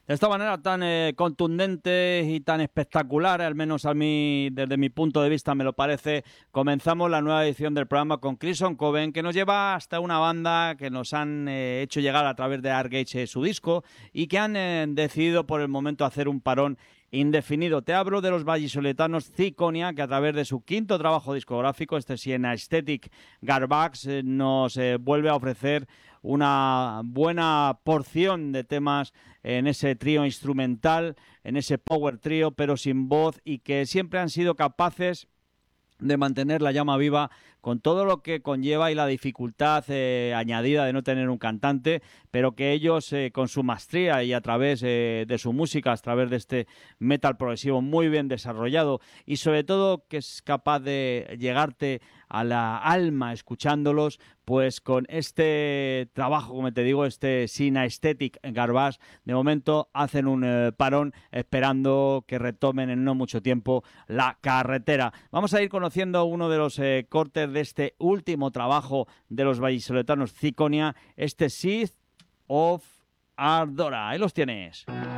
De esta manera tan contundente y tan espectacular, al menos a mí, desde mi punto de vista, me lo parece, comenzamos la nueva edición del programa con Crimson Coven, que nos lleva hasta una banda que nos han hecho llegar a través de Argage su disco y que han decidido por el momento hacer un parón indefinido. Te hablo de los vallisoletanos Ziconia, que a través de su quinto trabajo discográfico, este Siena Aesthetic Garbage, nos vuelve a ofrecer una buena porción de temas en ese trío instrumental, en ese power trío, pero sin voz, y que siempre han sido capaces de mantener la llama viva con todo lo que conlleva y la dificultad añadida de no tener un cantante, pero que ellos con su maestría y a través de su música, a través de este metal progresivo muy bien desarrollado y sobre todo que es capaz de llegarte a la alma escuchándolos, pues con este trabajo, como te digo, este Siena Aesthetic Garbage, de momento hacen un parón esperando que retomen en no mucho tiempo la carretera. Vamos a ir conociendo uno de los cortes de este último trabajo de los vallisoletanos Ziconia, este Seed of Ardora. Ahí los tienes.